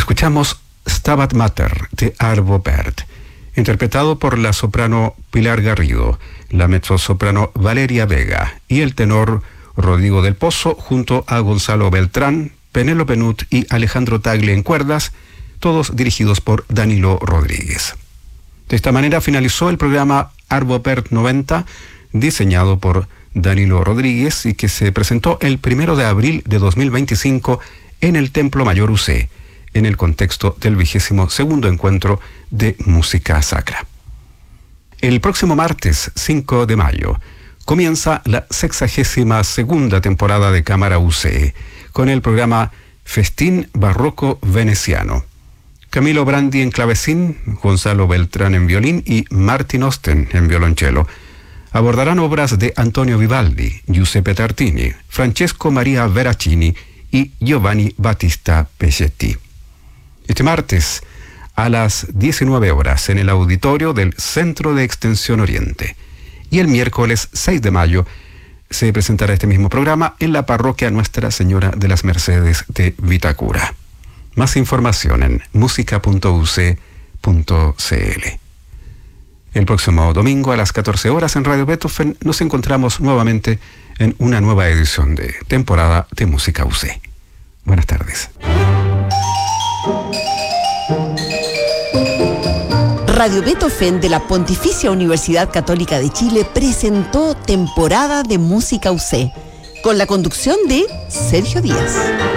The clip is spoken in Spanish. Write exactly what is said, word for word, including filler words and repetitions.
Escuchamos Stabat Mater de Arvo Pärt, interpretado por la soprano Pilar Garrido, la mezzosoprano Valeria Vega y el tenor Rodrigo del Pozo, junto a Gonzalo Beltrán, Penélope Nut y Alejandro Tagle en cuerdas, todos dirigidos por Danilo Rodríguez. De esta manera finalizó el programa Arvo Pärt noventa, diseñado por Danilo Rodríguez y que se presentó el primero de abril de dos mil veinticinco en el Templo Mayor U C, en el contexto del vigésimo segundo encuentro de música sacra. El próximo martes cinco de mayo comienza la sexagésima segunda temporada de Cámara U C con el programa Festín Barroco Veneciano. Camilo Brandi en clavecín, Gonzalo Beltrán en violín y Martin Osten en violonchelo abordarán obras de Antonio Vivaldi, Giuseppe Tartini, Francesco Maria Veracini y Giovanni Battista Peschetti. Este martes a las diecinueve horas en el auditorio del Centro de Extensión Oriente, y el miércoles seis de mayo se presentará este mismo programa en la parroquia Nuestra Señora de las Mercedes de Vitacura. Más información en música punto u c punto c l. El próximo domingo a las catorce horas en Radio Beethoven nos encontramos nuevamente en una nueva edición de temporada de Música U C. Buenas tardes. Radio Beethoven de la Pontificia Universidad Católica de Chile presentó Temporada de Música U C con la conducción de Sergio Díaz.